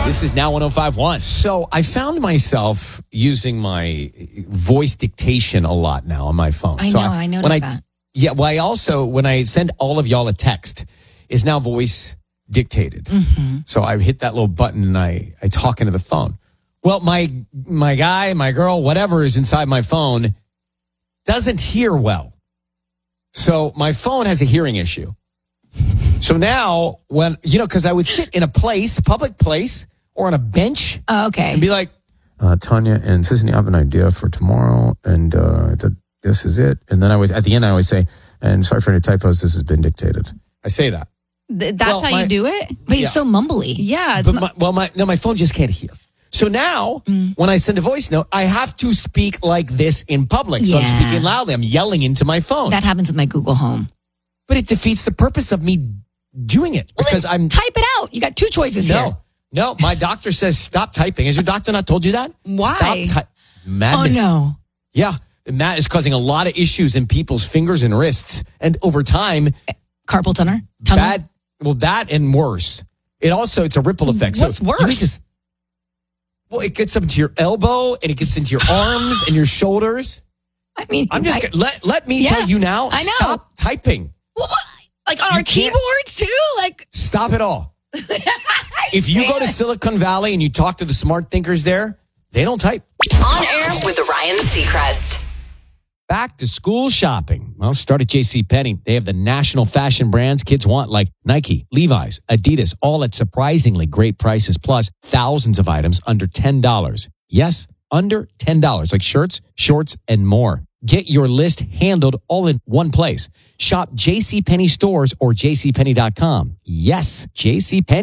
This is now 105.1. So I found myself using my voice dictation a lot now on my phone. I noticed that. Yeah, well, I also, when I send all of y'all a text, is now voice dictated. So I hit that little button and I talk into the phone. Well, my guy, my girl, whatever is inside my phone doesn't hear well. So my phone has a hearing issue. So now when, because I would sit in a public place or on a bench. Oh, okay. And be like, Tanya and Sisney, I have an idea for tomorrow. And this is it. And then at the end, I always say, and sorry for any typos, this has been dictated. I say that. That's how you do it? But he's so mumbly. Yeah. My phone just can't hear. So now, when I send a voice note, I have to speak like this in public. So I'm speaking loudly. I'm yelling into my phone. That happens with my Google Home. But it defeats the purpose of me doing it. Because type it out. You got two choices here. No, my doctor says stop typing. Has your doctor not told you that? Why? Stop madness. Oh, no. Yeah. And that is causing a lot of issues in people's fingers and wrists. And over time. Carpal tunnel? That and worse. It's a ripple effect. What's worse? It gets up into your elbow and it gets into your arms and your shoulders. I mean, let me tell you now. I know. Stop typing. Well, like on our keyboards too? Stop it all. If you go to Silicon Valley and you talk to the smart thinkers there, they don't type. On air with Ryan Seacrest. Back to school shopping. Well, start at JCPenney. They have the national fashion brands kids want, like Nike, Levi's, Adidas, all at surprisingly great prices, plus thousands of items under $10. Yes, under $10, like shirts, shorts, and more. Get your list handled all in one place. Shop JCPenney stores or jcpenney.com. Yes, JCPenney.